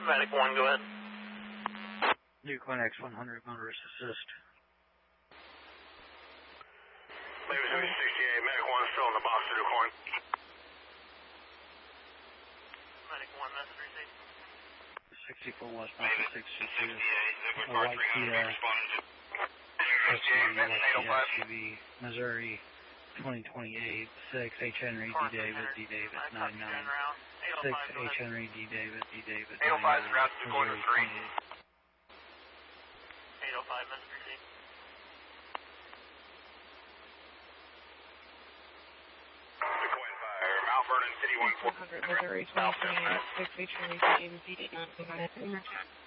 Medic 1, go ahead. Yukon X100, motorist assist. Labor 68, Medic 1 still in the box to Ducoin. Medic 1, message received. 64 westbound to 62. A white Kia SUV, Missouri 2028, 6 H. Henry D. David, D. David 99. 6 H. Henry D. David, D. David 99. 805 is route to Dakota 3. 805, message received. Dakota Fire, Mount Vernon City 140. 100 Missouri 2028, 6 H. Henry D. David, D. David 99.